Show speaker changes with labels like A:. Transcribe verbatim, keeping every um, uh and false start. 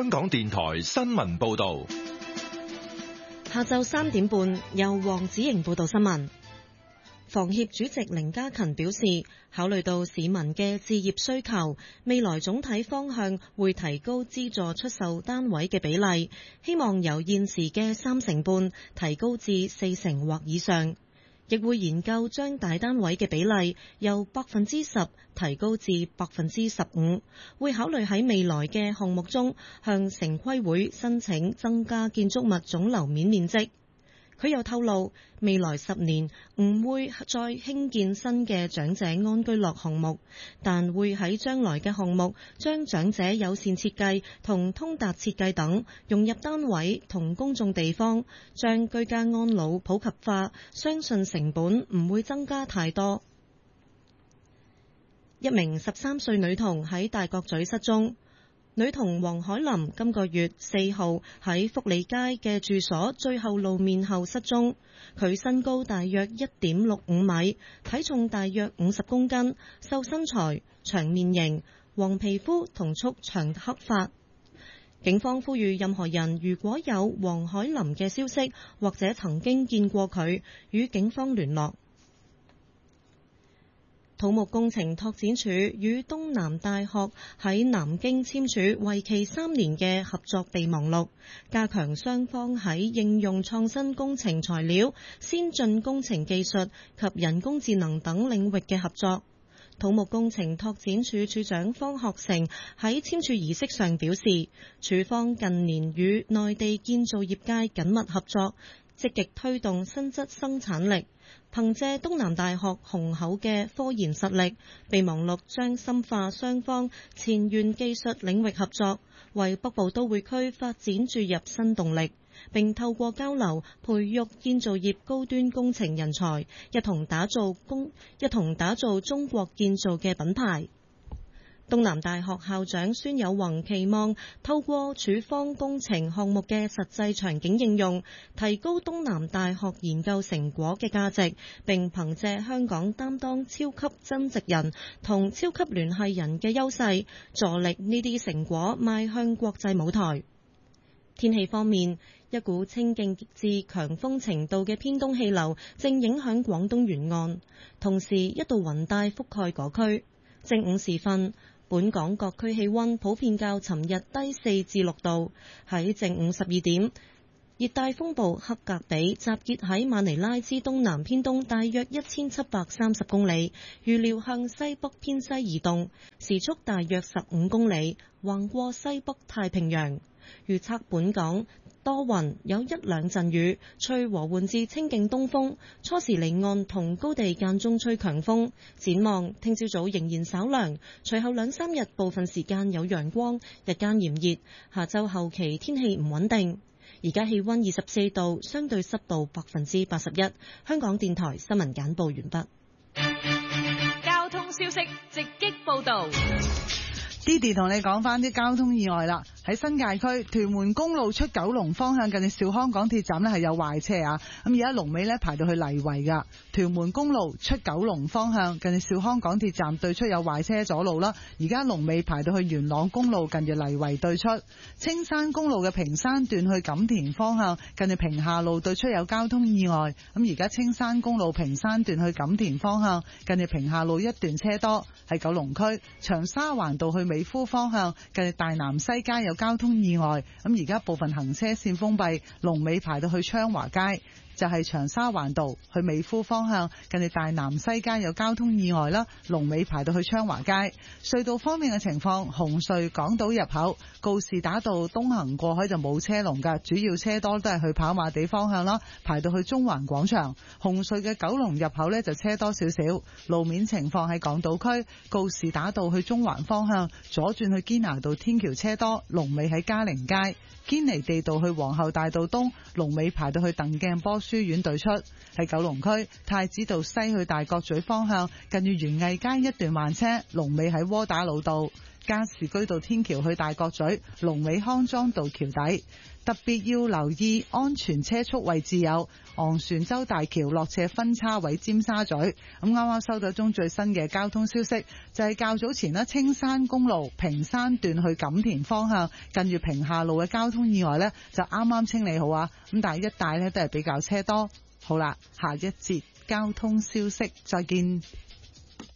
A: 香港電台新聞報道。
B: 下晝三點半，由黃子瑩報道新聞。房協主席凌家勤表示，考慮到市民嘅置業需求，未來總體方向會提高資助出售單位嘅比例，希望由現時嘅三成半提高至四成或以上，亦會研究將大單位嘅比例由百分之十提高至百分之十五，會考慮喺未來嘅項目中向城規會申請增加建築物總樓面面積。佢又透露，未來十年唔會再興建新嘅長者安居樂項目，但會喺將來嘅項目將長者友善設計同通達設計等融入單位同公眾地方，將居家安老普及化，相信成本唔會增加太多。一名十三歲女童喺大角咀失蹤。女童黃海琳今個月四號喺福利街嘅住所最後露面後失蹤。佢身高大約一點六五米，體重大約五十公斤，瘦身材，長面型，黃皮膚同束長黑髮。警方呼籲任何人如果有黃海琳嘅消息或者曾經見過佢，與警方聯絡。土木工程拓展署與東南大學喺南京簽署為期三年嘅合作備忘錄，加強雙方喺應用創新工程材料、先進工程技術及人工智能等領域嘅合作。土木工程拓展署署長方學成喺簽署儀式上表示，署方近年與內地建造業界緊密合作，積極推動新質生產力。憑借東南大學雄厚嘅科研實力，備忘錄將深化雙方前沿技術領域合作，為北部都會區發展注入新動力，並透過交流培育建造業高端工程人才，一同打造工一同打造中國建造嘅品牌。東南大學校長孫有宏期望透過處方工程項目嘅實際場景應用，提高東南大學研究成果嘅價值，並憑借香港擔當超級增值人同超級聯繫人嘅優勢，助力呢啲成果邁向國際舞台。天氣方面，一股清勁至強風程度嘅偏東氣流正影響廣東沿岸，同時一道雲帶覆蓋嗰區。正午時分，本港各區氣溫普遍較尋日低四至六度。喺正午十二點，熱帶風暴克格比集結喺馬尼拉之東南偏東大約一千七百三十公里，預料向西北偏西移動，時速大約十五公里，橫過西北太平洋。預測本港多雲，有一兩陣雨，吹和緩至清勁東風，初時離岸同高地間中吹強風。展望聽朝早仍然稍涼，隨後兩三日部分時間有陽光，日間炎熱。下週後期天氣唔穩定。而家氣溫二十四度，相對濕度百分之八十一。香港電台新聞簡報完畢。
C: 交通消息直擊報道。
D: Didi 同你講翻啲交通意外啦。喺新界區屯門公路出九龍方向，近住兆康港鐵站呢係有壞車啊。咁而家龍尾呢排到去泥圍噶。屯門公路出九龍方向，近住兆康港鐵站對出有壞車阻路啦。而家龍尾排到去元朗公路，近住泥圍對出。青山公路嘅屏山段去錦田方向，近住屏廈路對出有交通意外。咁而家青山公路屏山段去錦田方向，近住屏廈路一段車多。喺九龍區長沙灣道去美孚方向，近住大南西街有交通意外，咁而家部分行車線封閉，龍尾排到去昌華街。就係長沙灣道去美孚方向，近住大南西街有交通意外啦，龍尾排到去昌華街。隧道方面嘅情況，紅隧港島入口告士打道東行過海就冇車龍㗎，主要車多都係去跑馬地方向啦，排到去中環廣場。紅隧嘅九龍入口呢就車多少少。路面情況喺港島區告士打道去中環方向，左轉去堅拿道天橋車多，龍尾喺嘉陵街。堅尼地道去皇后大道東，龍尾排到去鄧鏡波書院對出。喺九龍區太子道西去大角咀方向，近住園藝街一段慢車，龍尾喺窩打老道。 加士居道天橋去大角咀、龍尾康莊道橋底。特別要留意安全車速位置有昂船洲大橋落斜分叉位尖沙咀。咁啱啱收到一宗最新嘅交通消息，就係、是、較早前呢青山公路屏山段去錦田方向近住屏廈路嘅交通意外呢，就啱啱清理好啊。咁但係一帶呢都係比較車多。好啦，下一節交通消息再見。